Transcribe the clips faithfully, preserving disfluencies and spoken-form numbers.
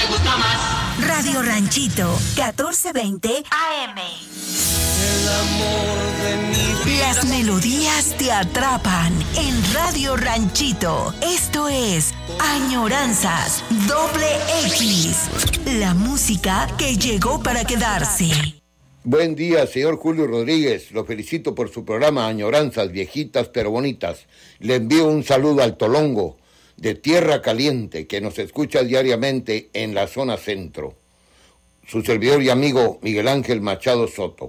me gusta más. Radio Ranchito, catorce veinte A M. El amor de mi vida. Las melodías te atrapan en Radio Ranchito. Esto es Añoranzas Doble X. La música que llegó para quedarse. Buen día, señor Julio Rodríguez. Lo felicito por su programa Añoranzas Viejitas pero Bonitas. Le envío un saludo al Tolongo de Tierra Caliente, que nos escucha diariamente en la zona centro. Su servidor y amigo Miguel Ángel Machado Soto.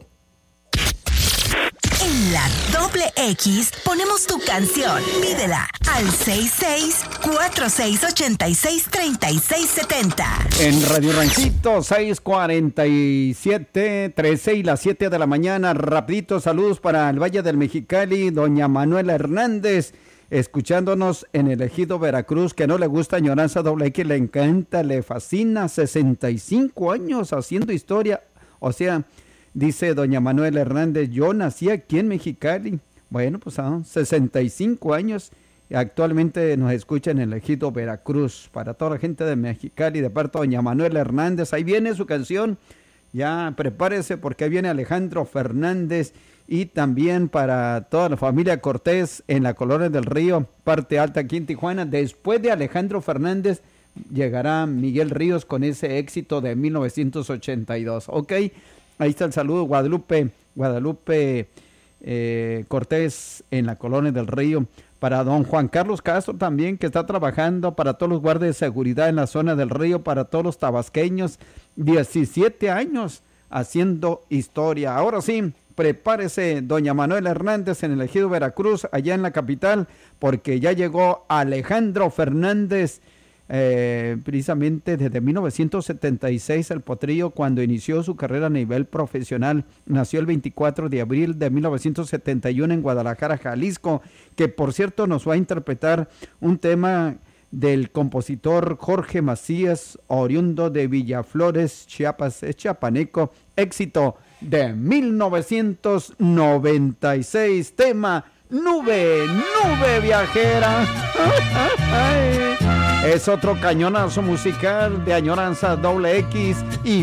En la Doble X ponemos tu canción. Pídela al seis seis cuatro seis ocho seis tres seis siete cero. En Radio Ranchito, seis cuarenta y siete, trece y las siete de la mañana. Rapidito, saludos para el Valle del Mexicali, doña Manuela Hernández, escuchándonos en el Ejido Veracruz, que no le gusta Añoranza Doble X, le encanta, le fascina, sesenta y cinco años haciendo historia, o sea, dice doña Manuela Hernández, yo nací aquí en Mexicali. Bueno, pues ah, sesenta y cinco años, actualmente nos escucha en el Ejido Veracruz. Para toda la gente de Mexicali, de parte de doña Manuela Hernández, ahí viene su canción, ya prepárese porque ahí viene Alejandro Fernández. Y también para toda la familia Cortés en la Colonia del Río, parte alta aquí en Tijuana. Después de Alejandro Fernández llegará Miguel Ríos con ese éxito de mil novecientos ochenta y dos. Ok, ahí está el saludo, Guadalupe, Guadalupe eh, Cortés en la Colonia del Río. Para don Juan Carlos Castro también, que está trabajando, para todos los guardias de seguridad en la zona del Río, para todos los tabasqueños, diecisiete años haciendo historia. Ahora sí, prepárese doña Manuela Hernández en el Ejido Veracruz, allá en la capital, porque ya llegó Alejandro Fernández, eh, precisamente desde mil novecientos setenta y seis, el Potrillo, cuando inició su carrera a nivel profesional. Nació el veinticuatro de abril de mil novecientos setenta y uno en Guadalajara, Jalisco, que por cierto nos va a interpretar un tema del compositor Jorge Macías, oriundo de Villaflores, Chiapas, es chiapaneco, éxito de mil novecientos noventa y seis, tema Nube, Nube Viajera. Es otro cañonazo musical de Añoranza Doble X y